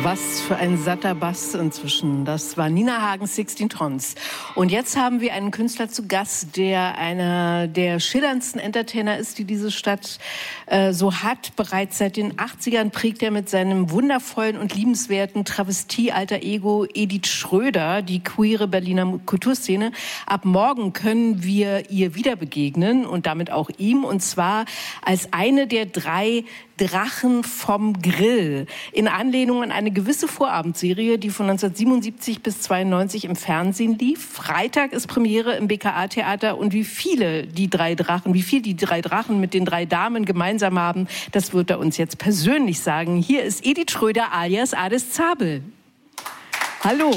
Was für ein satter Bass inzwischen. Das war Nina Hagens 16 Tons. Und jetzt haben wir einen Künstler zu Gast, der einer der schillerndsten Entertainer ist, die diese Stadt so hat. Bereits seit den 80ern prägt er mit seinem wundervollen und liebenswerten Travestie-Alter-Ego Edith Schröder die queere Berliner Kulturszene. Ab morgen können wir ihr wieder begegnen und damit auch ihm. Und zwar als eine der 3 Drachen vom Grill. In Anlehnung an eine gewisse Vorabendserie, die von 1977 bis 92 im Fernsehen lief. Freitag ist Premiere im BKA-Theater und wie viel die 3 Drachen mit den 3 Damen gemeinsam haben, das wird er uns jetzt persönlich sagen. Hier ist Edith Schröder alias Ades Zabel. Hallo.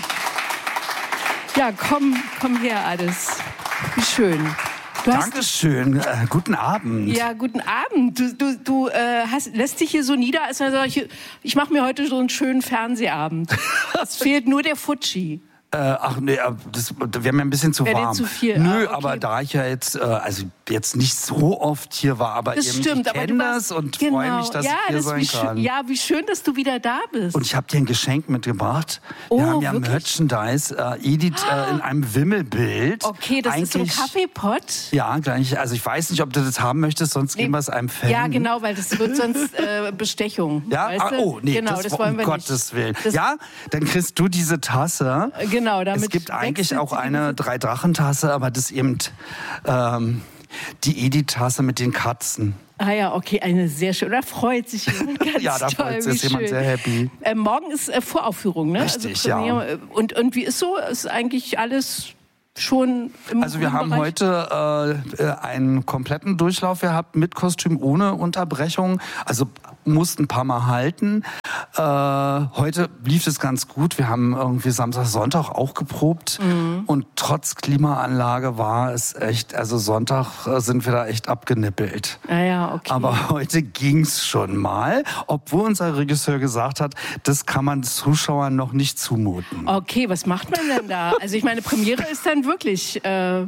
Ja, komm her, Ades. Wie schön. Dankeschön. Guten Abend. Ja, guten Abend. Du lässt dich hier so nieder, als wenn ich mache mir heute so einen schönen Fernsehabend. Es fehlt nur der Futschi. Ach nee, das wäre mir ein bisschen zu warm. Zu viel. Nö, okay. Aber da ich ja jetzt, also jetzt nicht so oft hier war, aber das eben stimmt, ich kenne das und freue mich, dass ich hier sein kann. Ja, wie schön, dass du wieder da bist. Und ich habe dir ein Geschenk mitgebracht. Wir haben ja wirklich? Merchandise. Edith in einem Wimmelbild. Okay, das ist so ein Kaffeepott. Ja, gleich. Also ich weiß nicht, ob du das haben möchtest, sonst geben wir es einem Fan. Ja, genau, weil das wird sonst Bestechung. Ja, weißt du? Oh, nee, genau, das wollen wir um nicht. Gottes Willen. Ja, dann kriegst du diese Tasse. Genau, damit es gibt eigentlich auch eine 3-Drachen-Tasse, aber das ist eben die Edith-Tasse mit den Katzen. Ah ja, okay, eine sehr schöne. Da freut sich jemand ganz ja, da toll. ist jemand sehr happy. Morgen ist Voraufführung, ne? Richtig, also ja. Und wie ist so? Ist eigentlich alles schon im Also wir haben heute einen kompletten Durchlauf gehabt mit Kostüm ohne Unterbrechung. Also mussten ein paar Mal halten. Heute lief es ganz gut. Wir haben irgendwie Samstag, Sonntag auch geprobt. Und trotz Klimaanlage war es echt, also Sonntag sind wir da echt abgenippelt. Ah ja, okay. Aber heute ging's schon mal, obwohl unser Regisseur gesagt hat, das kann man Zuschauern noch nicht zumuten. Okay, was macht man denn da? Also ich meine, Premiere ist dann wirklich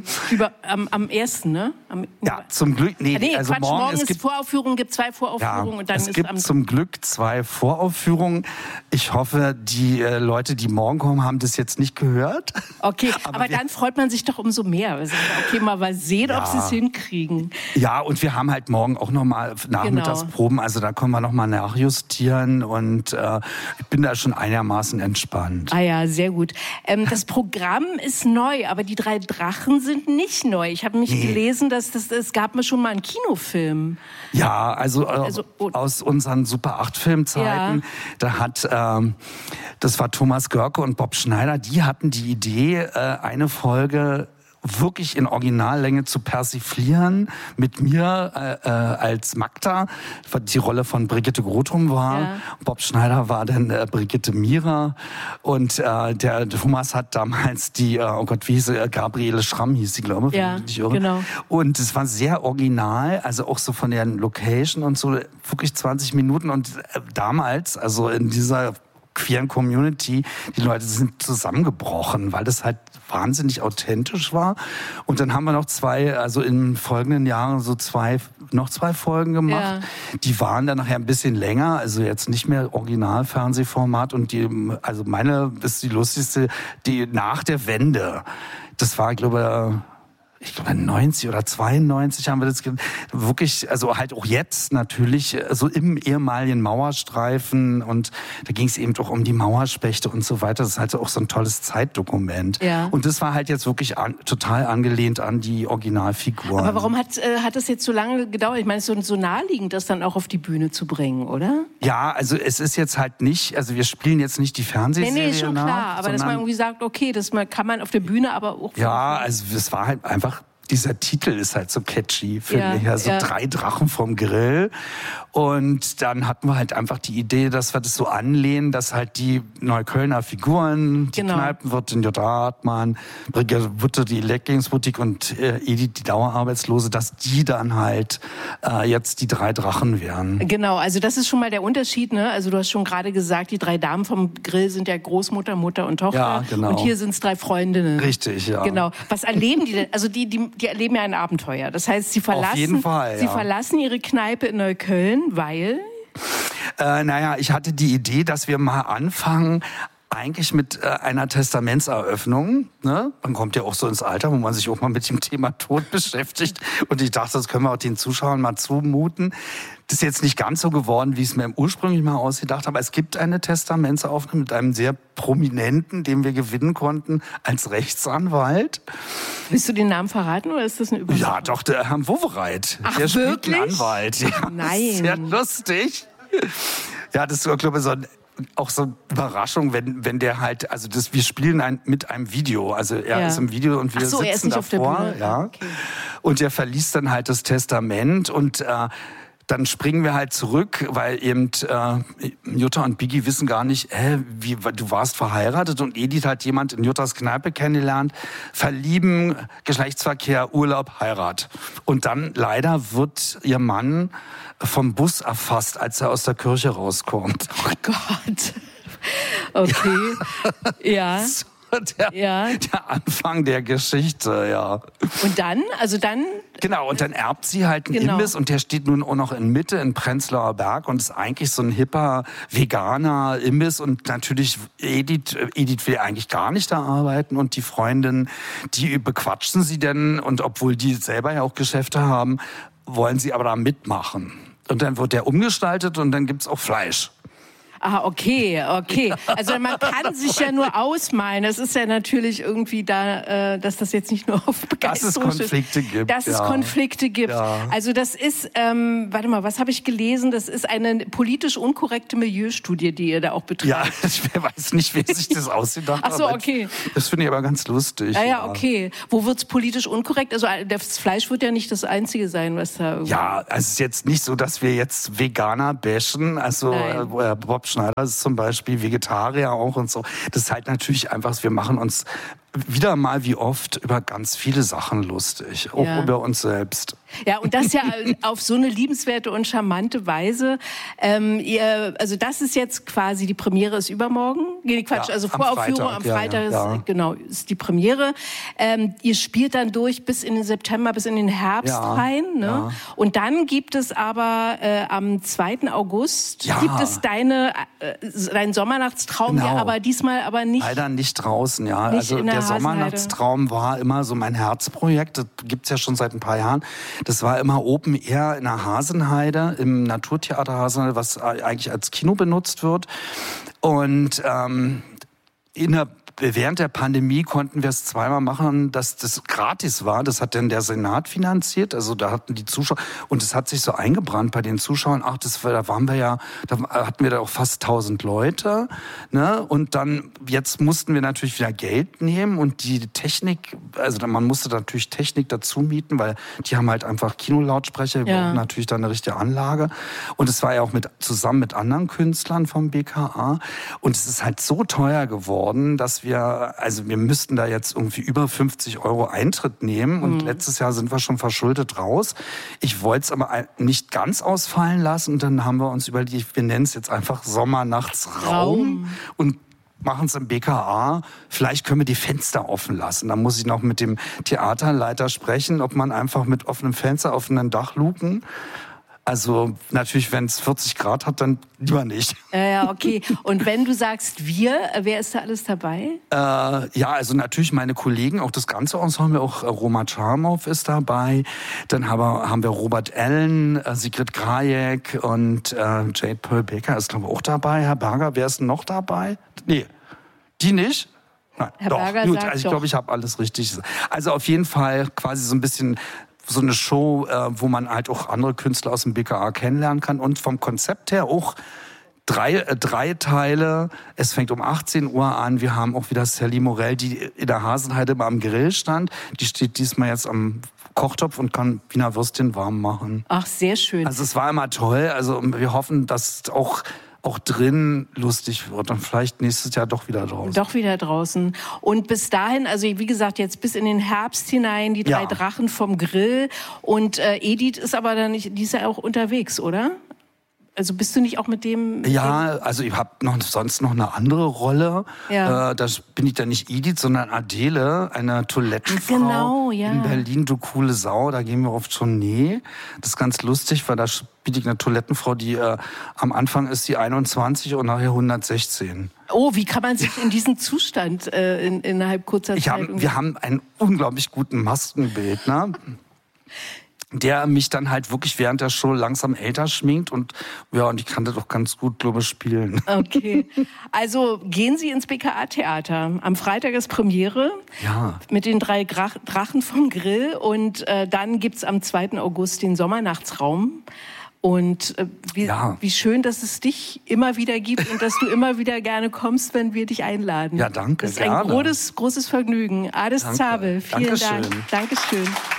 am 1., ne? Ja, zum Glück. Nee, also Quatsch, morgen ist Voraufführung, gibt 2 Voraufführungen. Ja, und dann es gibt zum Glück 2 Voraufführungen. Ich hoffe, die Leute, die morgen kommen, haben das jetzt nicht gehört. Okay, aber dann freut man sich doch umso mehr. Also, okay, mal sehen, ob sie es hinkriegen. Ja, und wir haben halt morgen auch nochmal Nachmittagsproben. Also da können wir nochmal nachjustieren und ich bin da schon einigermaßen entspannt. Ah ja, sehr gut. Das Programm ist neu, aber die 3 Drachen sind nicht neu. Ich habe gelesen, dass es gab mir schon mal einen Kinofilm. Ja, also aus unseren Super 8 Filmzeiten, da hat, das war Thomas Görke und Bob Schneider, die hatten die Idee, eine Folge wirklich in Originallänge zu persiflieren mit mir als Magda, die Rolle von Brigitte Grothum war. Ja. Bob Schneider war dann Brigitte Mira und der Thomas hat damals die, wie hieß sie, Gabriele Schramm hieß sie, glaube ich. Ja, genau. Und es war sehr original, also auch so von der Location und so, wirklich 20 Minuten und damals, also in dieser queeren Community, die Leute sind zusammengebrochen, weil das halt wahnsinnig authentisch war. Und dann haben wir noch 2, also in folgenden Jahren noch 2 Folgen gemacht. Ja. Die waren dann nachher ein bisschen länger, also jetzt nicht mehr Original-Fernsehformat. Und also meine ist die lustigste, die nach der Wende. Das war, ich glaube 90 oder 92 haben wir das wirklich, also halt auch jetzt natürlich, so im ehemaligen Mauerstreifen und da ging es eben auch um die Mauerspechte und so weiter. Das ist halt auch so ein tolles Zeitdokument. Ja. Und das war halt jetzt wirklich total angelehnt an die Originalfiguren. Aber warum hat das jetzt so lange gedauert? Ich meine, es ist so naheliegend, das dann auch auf die Bühne zu bringen, oder? Ja, also es ist jetzt halt nicht, also wir spielen jetzt nicht die Fernsehserie Nee, schon nach, klar, aber dass man irgendwie sagt, okay, das kann man auf der Bühne aber auch... Ja, also es war halt einfach, dieser Titel ist halt so catchy, finde ich. Also 3 Drachen vom Grill. Und dann hatten wir halt einfach die Idee, dass wir das so anlehnen, dass halt die Neuköllner Figuren, die Kneipenwirtin Jutta Hartmann, Brigitte Wutte, die Leggings-Boutique und Edith, die Dauerarbeitslose, dass die dann halt jetzt die 3 Drachen wären. Genau, also das ist schon mal der Unterschied, ne? Also du hast schon gerade gesagt, die 3 Damen vom Grill sind ja Großmutter, Mutter und Tochter. Ja, genau. Und hier sind es 3 Freundinnen. Richtig, ja. Genau. Was erleben die denn? Also die erleben ja ein Abenteuer. Das heißt, sie verlassen ihre Kneipe in Neukölln, weil... Naja, ich hatte die Idee, dass wir mal anfangen, eigentlich mit einer Testamentseröffnung. Ne? Man kommt ja auch so ins Alter, wo man sich auch mal mit dem Thema Tod beschäftigt. Und ich dachte, das können wir auch den Zuschauern mal zumuten. Das ist jetzt nicht ganz so geworden, wie ich es mir ursprünglich mal ausgedacht habe. Es gibt eine Testamentseröffnung mit einem sehr Prominenten, den wir gewinnen konnten als Rechtsanwalt. Willst du den Namen verraten oder ist das eine Überraschung? Ja, doch, der Herr Wowereit. Ach, der spielt wirklich? einen Anwalt. Ja, Nein. Sehr lustig. Ja, das ist, glaube ich, auch so eine Überraschung, wenn der halt, also wir spielen mit einem Video, also er ist im Video und wir er ist sitzen nicht auf der davor, Bühne. ja. Okay. Und der verliest dann halt das Testament und dann springen wir halt zurück, weil eben Jutta und Biggie wissen gar nicht, du warst verheiratet und Edith hat jemand in Juttas Kneipe kennengelernt, verlieben, Geschlechtsverkehr, Urlaub, Heirat. Und dann leider wird ihr Mann vom Bus erfasst, als er aus der Kirche rauskommt. Oh Gott. Okay. Ja. Der Anfang der Geschichte, ja. Und dann? Genau, und dann erbt sie halt einen Imbiss und der steht nun auch noch in Mitte in Prenzlauer Berg und ist eigentlich so ein hipper, veganer Imbiss und natürlich Edith will eigentlich gar nicht da arbeiten und die Freundin, die bequatschen sie denn und obwohl die selber ja auch Geschäfte haben, wollen sie aber da mitmachen. Und dann wird der umgestaltet und dann gibt's auch Fleisch. Ah, okay. Also man kann sich ja nur ausmalen. Es ist ja natürlich irgendwie da, dass das jetzt nicht nur auf Begeisterung ist. Dass es Konflikte gibt. Ja. Also das ist, warte mal, was habe ich gelesen? Das ist eine politisch unkorrekte Milieustudie, die ihr da auch betreibt. Ja, ich weiß nicht, wer sich das ausgedacht hat. Ach so, okay. Das finde ich aber ganz lustig. Ja, okay. Wo wird's politisch unkorrekt? Also das Fleisch wird ja nicht das Einzige sein, was da irgendwie... Ja, also es ist jetzt nicht so, dass wir jetzt Veganer bashen. Also Bob Schneider ist zum Beispiel Vegetarier auch und so. Das ist halt natürlich einfach, wir machen uns wieder mal wie oft über ganz viele Sachen lustig, auch über uns selbst. Ja, und das ja auf so eine liebenswerte und charmante Weise. Also das ist jetzt quasi, die Premiere ist übermorgen. Also Voraufführung am Freitag genau, ist die Premiere. Ihr spielt dann durch bis in den September, bis in den Herbst rein. Ne? Ja. Und dann gibt es aber am 2. August gibt es dein Sommernachtstraum, aber diesmal aber nicht. Leider nicht draußen, ja. Nicht also der Sommernachtstraum war immer so mein Herzprojekt. Das gibt's ja schon seit ein paar Jahren. Das war immer Open Air in der Hasenheide, im Naturtheater Hasenheide, was eigentlich als Kino benutzt wird. Und während der Pandemie konnten wir es zweimal machen, dass das gratis war. Das hat dann der Senat finanziert. Also da hatten die Zuschauer, und es hat sich so eingebrannt bei den Zuschauern. Da hatten wir da auch fast 1000 Leute. Ne? Und dann, jetzt mussten wir natürlich wieder Geld nehmen und die Technik, also man musste natürlich Technik dazu mieten, weil die haben halt einfach Kinolautsprecher, wir brauchen natürlich dann eine richtige Anlage. Und es war ja auch zusammen mit anderen Künstlern vom BKA. Und es ist halt so teuer geworden, dass wir müssten da jetzt irgendwie über 50 € Eintritt nehmen und letztes Jahr sind wir schon verschuldet raus. Ich wollte es aber nicht ganz ausfallen lassen und dann haben wir uns überlegt, wir nennen es jetzt einfach Sommernachtsraum und machen es im BKA. Vielleicht können wir die Fenster offen lassen. Da muss ich noch mit dem Theaterleiter sprechen, ob man einfach mit offenem Fenster, offenen Dachluken. Also natürlich, wenn es 40 Grad hat, dann lieber nicht. Ja, okay. Und wenn du sagst wer ist da alles dabei? Also natürlich meine Kollegen, auch das ganze Ensemble, auch Roma Charmov ist dabei. Dann haben wir Robert Allen, Sigrid Grajek und Jade Pearl Baker ist, glaube ich, auch dabei. Herr Berger, wer ist denn noch dabei? Nee, die nicht? Nein, Herr doch. Berger Gut, sagt also ich glaube, ich habe alles richtig. Also auf jeden Fall quasi so ein bisschen so eine Show, wo man halt auch andere Künstler aus dem BKA kennenlernen kann und vom Konzept her auch drei Teile. Es fängt um 18 Uhr an. Wir haben auch wieder Sally Morell, die in der Hasenheide immer am Grill stand. Die steht diesmal jetzt am Kochtopf und kann Wiener Würstchen warm machen. Ach, sehr schön. Also es war immer toll. Also wir hoffen, dass auch drin lustig wird und vielleicht nächstes Jahr doch wieder draußen. Und bis dahin, also wie gesagt, jetzt bis in den Herbst hinein, die 3 Drachen vom Grill. Und Edith ist aber dann nicht, die ist ja auch unterwegs, oder? Also bist du nicht auch mit dem... Ja, also ich habe sonst noch eine andere Rolle. Ja. Da bin ich dann nicht Edith, sondern Adele, eine Toilettenfrau in Berlin, du coole Sau. Da gehen wir auf Tournee. Das ist ganz lustig, weil da biete ich eine Toilettenfrau, die am Anfang ist sie 21 und nachher 116. Oh, wie kann man sich in diesen Zustand innerhalb kurzer Zeit... Wir haben einen unglaublich guten Maskenbildner, der mich dann halt wirklich während der Show langsam älter schminkt und ich kann das doch ganz gut, glaube ich, spielen. Okay, also gehen Sie ins BKA-Theater. Am Freitag ist Premiere mit den 3 Drachen vom Grill und dann gibt's am 2. August den Sommernachtsraum. Und wie schön, dass es dich immer wieder gibt und dass du immer wieder gerne kommst, wenn wir dich einladen. Ja, danke. Das ist ein großes Vergnügen. Ades Zabel, vielen Dank. Dankeschön.